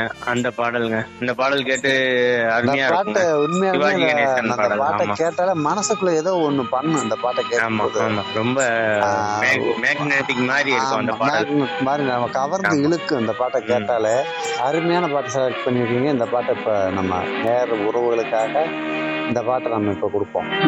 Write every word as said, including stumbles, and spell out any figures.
அந்த பாடலுங்க. இந்த பாடல் கேட்டு இந்த அருமையா பாட்டு இருக்குங்க. உண்மையாலுமே சிவாஜி இந்த கணேசன் அந்த பாடல். பாட்டை ஆமா கேட்டாலே மனசுக்குள்ள ஏதோ ஒண்ணு பண்ணும் இந்த பாட்டை ஆமா கேட்கும்போது. ஆமா ரொம்ப ஆஹ் மேக்னெட்டிக் மாதிரி இருக்கும் அந்த ஆமா பாடல். மேக்னெட் மாதிரி நம்ம கவர்ந்து ஆமா. இழுக்கும் இந்த பாட்டை ம். கேட்டாலே. அருமையான பாட்டை செலக்ட் பண்ணியிருக்கீங்க. இந்த பாட்டை இப்போ நம்ம நேர் உறவுகளுக்காக இந்த பாட்டை நம்ம இப்போ கொடுப்போம்.